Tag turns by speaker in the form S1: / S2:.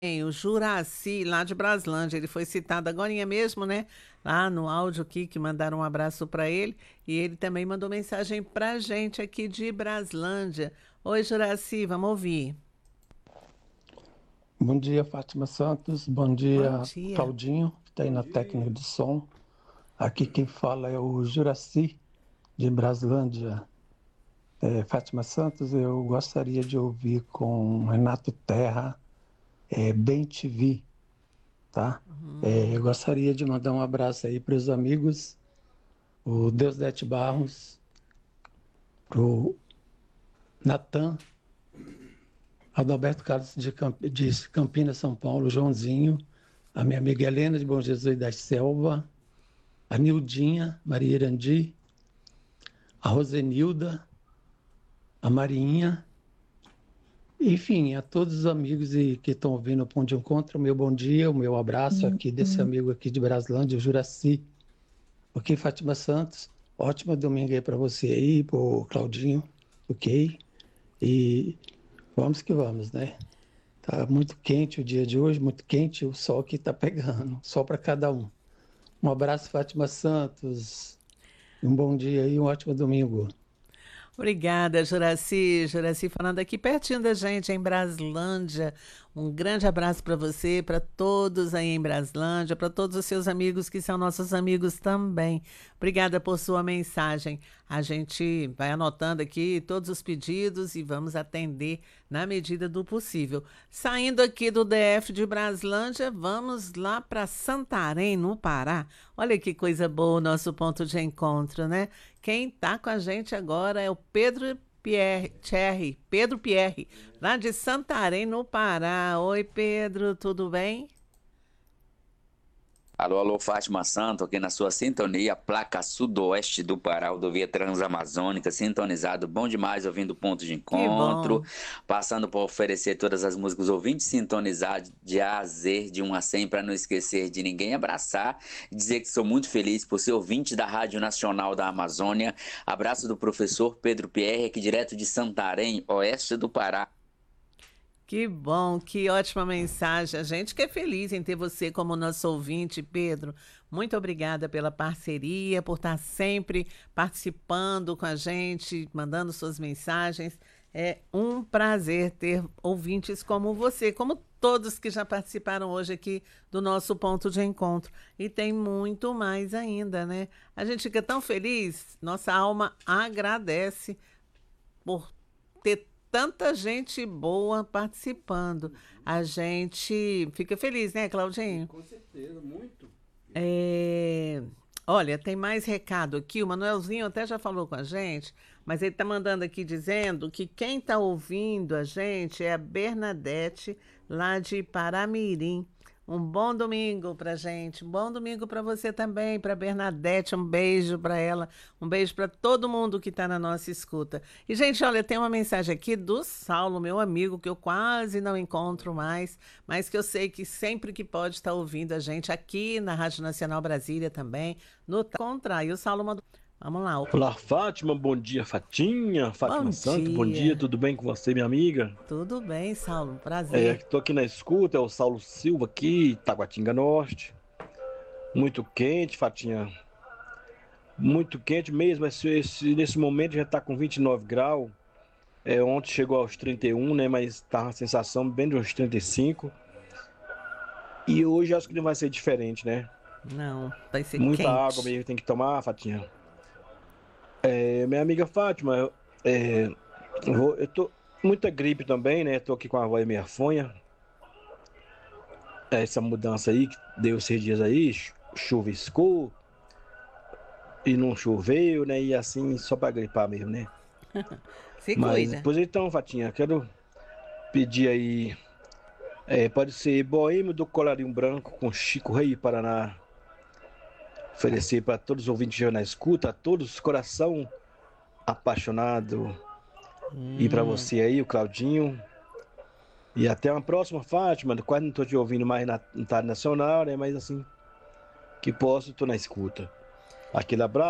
S1: O Juraci, lá de Braslândia, ele foi citado agorinha mesmo, né? Lá no áudio aqui, que mandaram um abraço para ele. E ele também mandou mensagem pra gente aqui de Braslândia. Oi, Juraci, vamos ouvir.
S2: Bom dia, Fátima Santos. Bom
S1: Bom
S2: dia,
S1: dia.
S2: Claudinho, que está aí na técnica de som. Aqui quem fala é o Juraci, de Braslândia. Fátima Santos, eu gostaria de ouvir com Renato Terra, Bem Te Vi, tá? Eu gostaria de mandar um abraço aí para os amigos, o Deusdete Barros, o Natan, Adalberto Carlos de Campinas, São Paulo, Joãozinho, a minha amiga Helena de Bom Jesus da Selva, a Nildinha, Maria Irandi, a Rosenilda, a Marinha, enfim, a todos os amigos que estão ouvindo o Ponto de Encontro, o meu bom dia, o meu abraço aqui desse amigo aqui de Braslândia, o Juraci. Ok, Fátima Santos, ótimo domingo aí para você aí, pro Claudinho, ok? E vamos que vamos, né? Tá muito quente o dia de hoje, muito quente, o sol que tá pegando, sol para cada um. Um abraço, Fátima Santos, um bom dia e um ótimo domingo.
S1: Obrigada, Juraci. Juraci falando aqui pertinho da gente, em Braslândia. Um grande abraço para você, para todos aí em Braslândia, para todos os seus amigos que são nossos amigos também. Obrigada por sua mensagem. A gente vai anotando aqui todos os pedidos e vamos atender na medida do possível. Saindo aqui do DF de Braslândia, vamos lá para Santarém, no Pará. Olha que coisa boa o nosso ponto de encontro, né? Quem está com a gente agora é o Pedro Pierre, lá de Santarém, no Pará. Oi, Pedro, tudo bem?
S3: Alô, alô, Fátima Santo, aqui na sua sintonia, placa sudoeste do Pará, rodovia Transamazônica, sintonizado, bom demais, ouvindo o ponto de
S1: Que
S3: encontro,
S1: bom.
S3: passando por oferecer todas as músicas ouvintes, sintonizar de A a Z, de 1 a 100, para não esquecer de ninguém, abraçar e dizer que sou muito feliz por ser ouvinte da Rádio Nacional da Amazônia. Abraço do professor Pedro Pierre, aqui direto de Santarém, oeste do Pará.
S1: Que bom, que ótima mensagem. A gente que é feliz em ter você como nosso ouvinte, Pedro. Muito obrigada pela parceria, por estar sempre participando com a gente, mandando suas mensagens. É um prazer ter ouvintes como você, como todos que já participaram hoje aqui do nosso ponto de encontro. E tem muito mais ainda, né? A gente fica tão feliz, nossa alma agradece por ter tanta gente boa participando. A gente fica feliz, né, Claudinho?
S4: Com certeza, muito.
S1: É, olha, tem mais recado aqui. O Manuelzinho até já falou com a gente, mas ele está mandando aqui dizendo que quem está ouvindo a gente é a Bernadette, lá de Paramirim. Um bom domingo para gente, um bom domingo para você também, para Bernadette, um beijo para ela, um beijo para todo mundo que está na nossa escuta. E, gente, olha, tem uma mensagem aqui do Saulo, meu amigo, que eu quase não encontro mais, mas que eu sei que sempre que pode estar ouvindo a gente aqui na Rádio Nacional Brasília também, no Contra. E o Saulo mandou. Vamos lá.
S4: Olá, Fátima, bom dia, Fatinha, Fátima
S1: Bom
S4: Santo, bom dia,
S1: dia.
S4: tudo bem com você, minha amiga?
S1: Tudo bem, Saulo? Prazer.
S4: Tô aqui na escuta, é o Saulo Silva aqui, Taguatinga Norte. Muito quente, Fatinha, muito quente mesmo, nesse momento já tá com 29 graus. Ontem chegou aos 31, né, mas tá uma sensação bem de uns 35. E hoje acho que não vai ser diferente, né?
S1: Não, vai ser
S4: Muita água
S1: quente.
S4: mesmo tem que tomar, Fatinha. Minha amiga Fátima, é, eu tô muita gripe também, né? Tô aqui com a voz meio fanha. Essa mudança aí que deu esses dias aí, chuviscou e não choveu, né? E assim, só pra gripar mesmo, né?
S1: Se
S4: Mas,
S1: cuida.
S4: pois então, Fatinha, quero pedir aí, pode ser Boêmio do Colarinho Branco com Chico Rei Paraná. Oferecer para todos os ouvintes que na escuta, a todos, coração apaixonado. E para
S1: Hum.
S4: você aí, o Claudinho. E até uma próxima, Fátima. Quase não tô te ouvindo mais na tarde nacional, né? Mas assim, que posso, tô na escuta. Aquele abraço.